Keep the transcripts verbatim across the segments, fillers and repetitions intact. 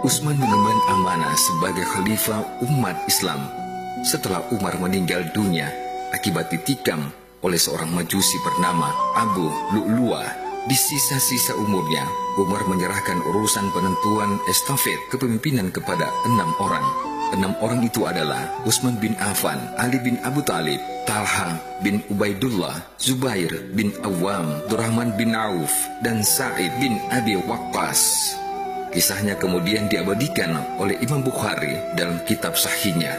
Utsman mengemban amanah sebagai khalifah umat Islam setelah Umar meninggal dunia akibat ditikam oleh seorang majusi bernama Abu Lu'lu'ah. Di sisa-sisa umurnya, Umar menyerahkan urusan penentuan estafet kepemimpinan kepada enam orang. Enam orang itu adalah Utsman bin Affan, Ali bin Abu Thalib, Talha bin Ubaidullah, Zubair bin Awam, Abdurrahman bin Auf, dan Sa'id bin Abi Waqqas. Kisahnya kemudian diabadikan oleh Imam Bukhari dalam kitab sahihnya.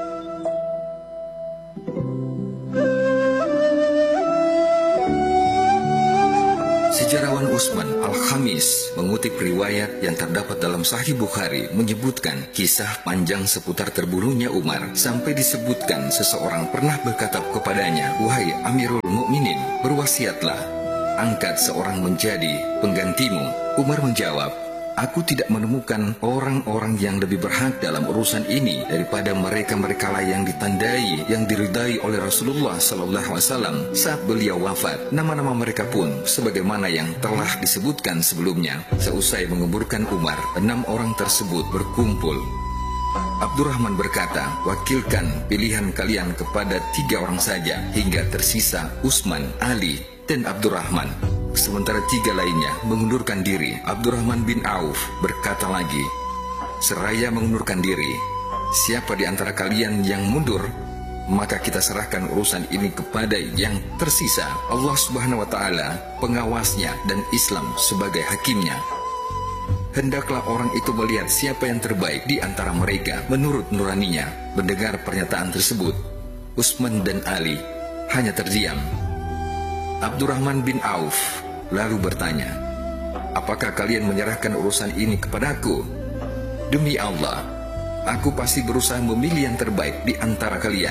Sejarawan Utsman Al-Khamis mengutip riwayat yang terdapat dalam Sahih Bukhari menyebutkan kisah panjang seputar terbunuhnya Umar sampai disebutkan seseorang pernah berkata kepadanya, "Wahai Amirul Mukminin, berwasiatlah, angkat seorang menjadi penggantimu." Umar menjawab, "Aku tidak menemukan orang-orang yang lebih berhak dalam urusan ini daripada mereka-mereka lah yang ditandai, yang diridai oleh Rasulullah Sallallahu Alaihi Wasallam saat beliau wafat. Nama-nama mereka pun sebagaimana yang telah disebutkan sebelumnya." Seusai menguburkan Umar, enam orang tersebut berkumpul. Abdurrahman berkata, "Wakilkan pilihan kalian kepada tiga orang saja hingga tersisa Utsman, Ali, dan Abdurrahman." Sementara tiga lainnya mengundurkan diri. Abdurrahman bin Auf berkata lagi, "Seraya mengundurkan diri, siapa di antara kalian yang mundur, maka kita serahkan urusan ini kepada yang tersisa. Allah Subhanahu wa Ta'ala pengawasnya dan Islam sebagai hakimnya. Hendaklah orang itu melihat siapa yang terbaik di antara mereka menurut nuraninya." Mendengar pernyataan tersebut, Utsman dan Ali hanya terdiam. Abdurrahman bin Auf lalu bertanya, "Apakah kalian menyerahkan urusan ini kepadaku?" "Demi Allah, aku pasti berusaha memilih yang terbaik di antara kalian."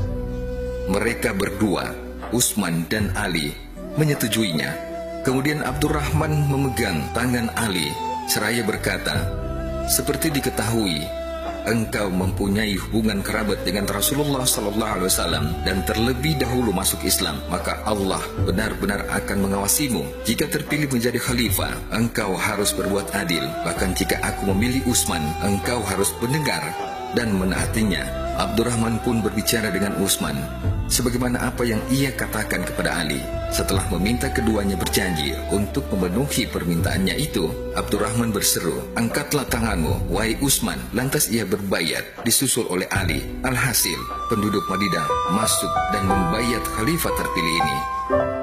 Mereka berdua, Utsman dan Ali, menyetujuinya. Kemudian Abdurrahman memegang tangan Ali seraya berkata, "Seperti diketahui, engkau mempunyai hubungan kerabat dengan Rasulullah Sallallahu Alaihi Wasallam dan terlebih dahulu masuk Islam, maka Allah benar-benar akan mengawasimu. Jika terpilih menjadi khalifah, engkau harus berbuat adil. Bahkan jika aku memilih Utsman, engkau harus mendengar dan menaatinya." Abdurrahman pun berbicara dengan Utsman sebagaimana apa yang ia katakan kepada Ali. Setelah meminta keduanya berjanji untuk memenuhi permintaannya itu, Abdurrahman berseru, "Angkatlah tanganmu, wahai Utsman." Lantas ia berbayat, disusul oleh Ali. Alhasil, penduduk Madinah masuk dan membayat khalifah terpilih ini.